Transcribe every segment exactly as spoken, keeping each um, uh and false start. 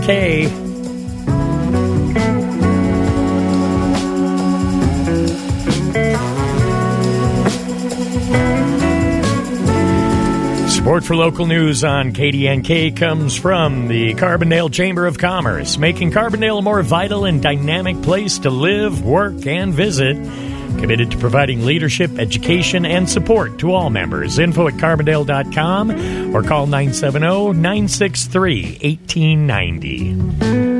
K. Support for local news on K D N K comes from the Carbondale Chamber of Commerce, making Carbondale a more vital and dynamic place to live, work, and visit. Committed to providing leadership, education, and support to all members. Info at carbondale dot com or call nine seven zero, nine six three, one eight nine zero.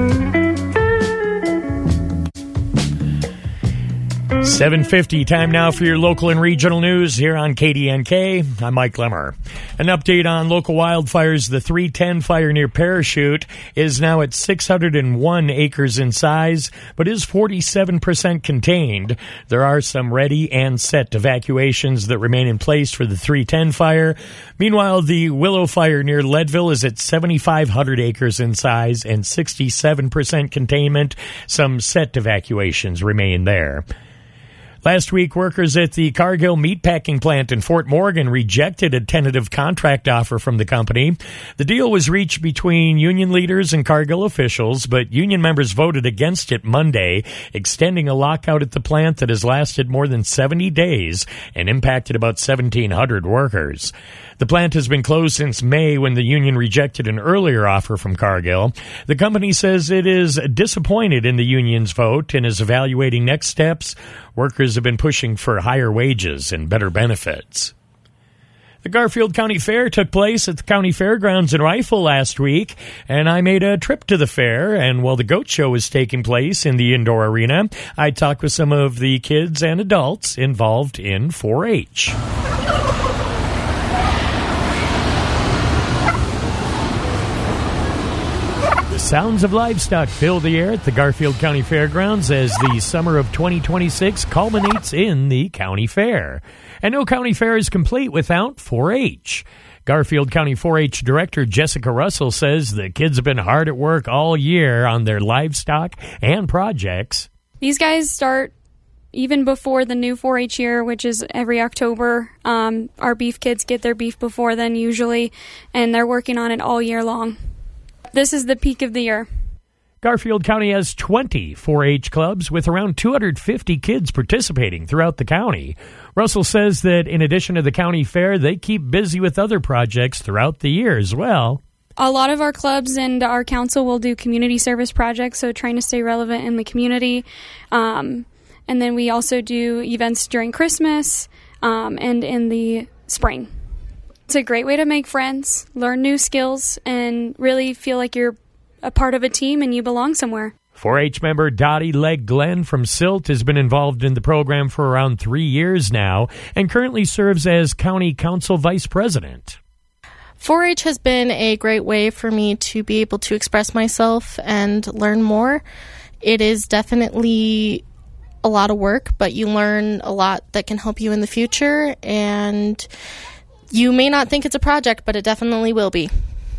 seven fifty, time now for your local and regional news here on K D N K. I'm Mike Lemmer. An update on local wildfires. The three ten fire near Parachute is now at six hundred one acres in size, but is forty-seven percent contained. There are some ready and set evacuations that remain in place for the three ten fire. Meanwhile, the Willow fire near Leadville is at seventy-five hundred acres in size and sixty-seven percent containment. Some set evacuations remain there. Last week, workers at the Cargill meatpacking plant in Fort Morgan rejected a tentative contract offer from the company. The deal was reached between union leaders and Cargill officials, but union members voted against it Monday, extending a lockout at the plant that has lasted more than seventy days and impacted about seventeen hundred workers. The plant has been closed since May when the union rejected an earlier offer from Cargill. The company says it is disappointed in the union's vote and is evaluating next steps. Workers have been pushing for higher wages and better benefits. The Garfield County Fair took place at the county fairgrounds in Rifle last week, and I made a trip to the fair. And while the goat show was taking place in the indoor arena, I talked with some of the kids and adults involved in four H. Sounds of livestock fill the air at the Garfield County Fairgrounds as the summer of twenty twenty-six culminates in the county fair. And no county fair is complete without four H. Garfield County four H Director Jessica Russell says the kids have been hard at work all year on their livestock and projects. These guys start even before the new four H year, which is every October. Um, our beef kids get their beef before then usually, and they're working on it all year long. This is the peak of the year. Garfield County has twenty four H clubs with around two hundred fifty kids participating throughout the county. Russell says that in addition to the county fair, they keep busy with other projects throughout the year as well. A lot of our clubs and our council will do community service projects, so trying to stay relevant in the community. Um, and then we also do events during Christmas um, and in the spring. It's a great way to make friends, learn new skills, and really feel like you're a part of a team and you belong somewhere. four H member Dottie Legg Glenn from Silt has been involved in the program for around three years now and currently serves as County Council Vice President. four H has been a great way for me to be able to express myself and learn more. It is definitely a lot of work, but you learn a lot that can help you in the future, and you may not think it's a project, but it definitely will be.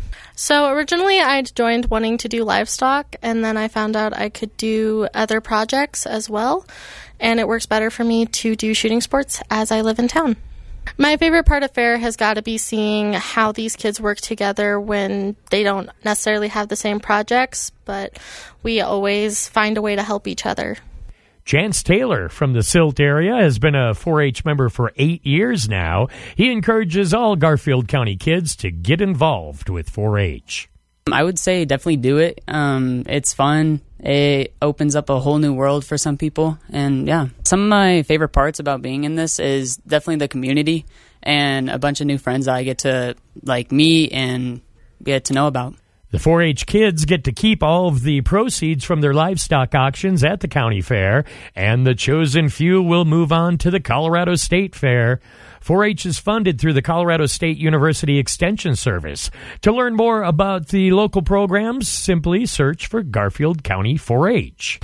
So originally I'd joined wanting to do livestock, and then I found out I could do other projects as well, and it works better for me to do shooting sports as I live in town. My favorite part of fair has got to be seeing how these kids work together when they don't necessarily have the same projects, but we always find a way to help each other. Chance Taylor from the Silt area has been a four H member for eight years now. He encourages all Garfield County kids to get involved with four H. I would say definitely do it. Um, it's fun. It opens up a whole new world for some people. And yeah, some of my favorite parts about being in this is definitely the community and a bunch of new friends that I get to like meet and get to know about. The four H kids get to keep all of the proceeds from their livestock auctions at the county fair, and the chosen few will move on to the Colorado State Fair. four H is funded through the Colorado State University Extension Service. To learn more about the local programs, simply search for Garfield County four H.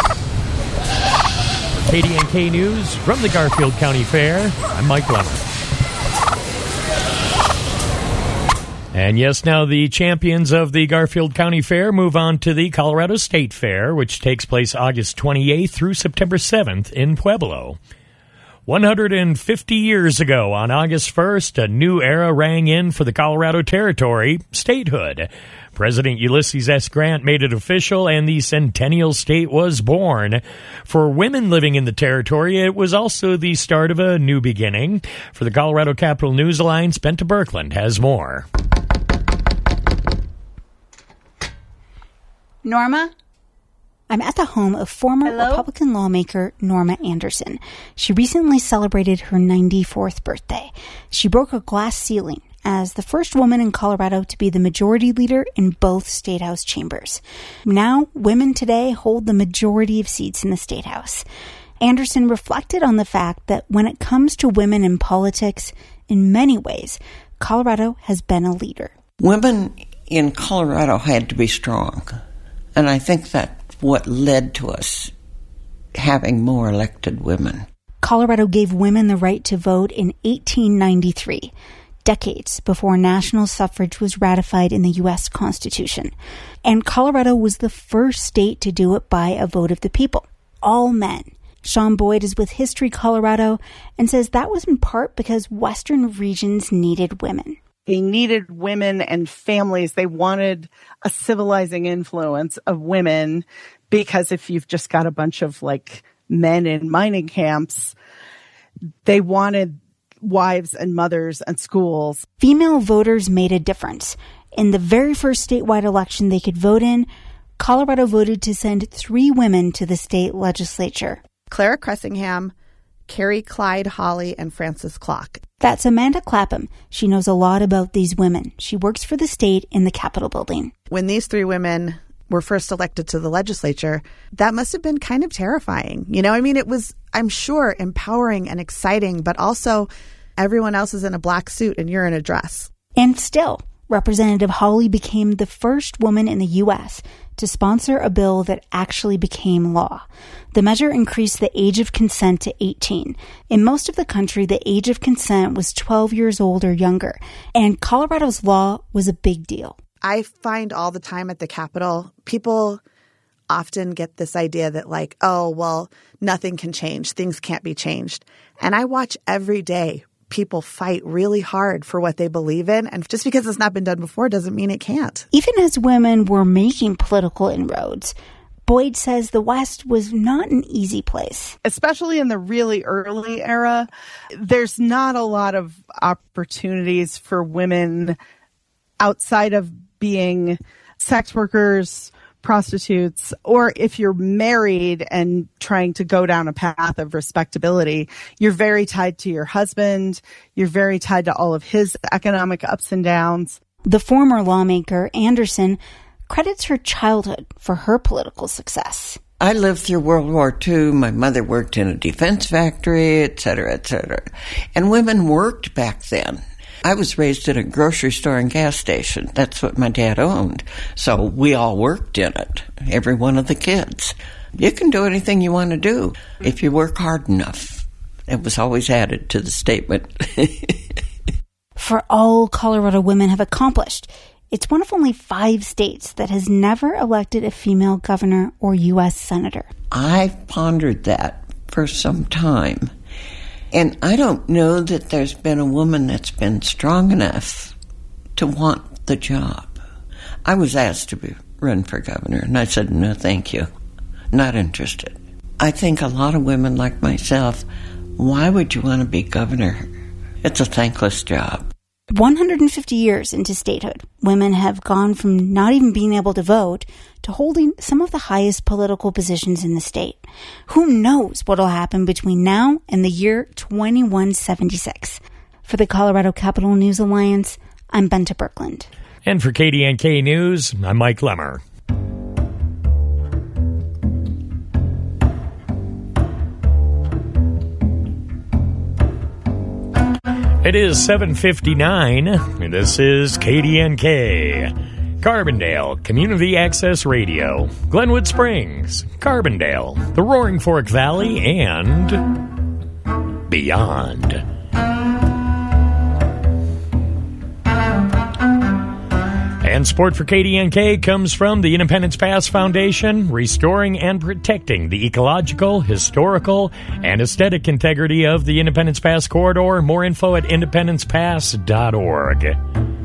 K D N K News from the Garfield County Fair, I'm Mike Lemmer. And yes, now the champions of the Garfield County Fair move on to the Colorado State Fair, which takes place August twenty-eighth through September seventh in Pueblo. one hundred fifty years ago, on August first, a new era rang in for the Colorado Territory, statehood. President Ulysses S. Grant made it official, and the Centennial State was born. For women living in the territory, it was also the start of a new beginning. For the Colorado Capital News Alliance, Benta Birkeland has more. Norma? I'm at the home of former Hello? Republican lawmaker Norma Anderson. She recently celebrated her ninety-fourth birthday. She broke a glass ceiling as the first woman in Colorado to be the majority leader in both State House chambers. Now, women today hold the majority of seats in the State House. Anderson reflected on the fact that when it comes to women in politics, in many ways, Colorado has been a leader. Women in Colorado had to be strong, and I think that's what led to us having more elected women. Colorado gave women the right to vote in eighteen ninety-three. Decades before national suffrage was ratified in the U S Constitution. And Colorado was the first state to do it by a vote of the people, all men. Sean Boyd is with History Colorado and says that was in part because Western regions needed women. They needed women and families. They wanted a civilizing influence of women, because if you've just got a bunch of like men in mining camps, they wanted wives and mothers and schools. Female voters made a difference. In the very first statewide election they could vote in, Colorado voted to send three women to the state legislature. Clara Cressingham, Carrie Clyde Hawley, and Frances Clock. That's Amanda Clapham. She knows a lot about these women. She works for the state in the Capitol building. When these three women were first elected to the legislature, that must have been kind of terrifying. You know, I mean, it was, I'm sure, empowering and exciting, but also everyone else is in a black suit and you're in a dress. And still, Representative Hawley became the first woman in the U S to sponsor a bill that actually became law. The measure increased the age of consent to eighteen. In most of the country, the age of consent was twelve years old or younger, and Colorado's law was a big deal. I find all the time at the Capitol, people often get this idea that like, oh, well, nothing can change. Things can't be changed. And I watch every day people fight really hard for what they believe in. And just because it's not been done before doesn't mean it can't. Even as women were making political inroads, Boyd says the West was not an easy place. Especially in the really early era, there's not a lot of opportunities for women outside of being sex workers, prostitutes, or if you're married and trying to go down a path of respectability, you're very tied to your husband. You're very tied to all of his economic ups and downs. The former lawmaker, Anderson, credits her childhood for her political success. I lived through World War Two. My mother worked in a defense factory, et cetera, et cetera. And women worked back then. I was raised in a grocery store and gas station. That's what my dad owned. So we all worked in it, every one of the kids. You can do anything you want to do if you work hard enough. It was always added to the statement. For all Colorado women have accomplished, it's one of only five states that has never elected a female governor or U S senator. I've pondered that for some time. And I don't know that there's been a woman that's been strong enough to want the job. I was asked to be, run for governor, and I said, no, thank you. Not interested. I think a lot of women like myself, why would you want to be governor? It's a thankless job. one hundred fifty years into statehood, women have gone from not even being able to vote to holding some of the highest political positions in the state. Who knows what will happen between now and the year twenty-one seventy-six? For the Colorado Capital News Alliance, I'm Benta Birkeland. And for K D N K News, I'm Mike Lemmer. It is seven fifty-nine, and this is K D N K. Carbondale Community Access Radio, Glenwood Springs, Carbondale, the Roaring Fork Valley, and beyond. And support for K D N K comes from the Independence Pass Foundation, restoring and protecting the ecological, historical, and aesthetic integrity of the Independence Pass corridor. More info at independence pass dot org.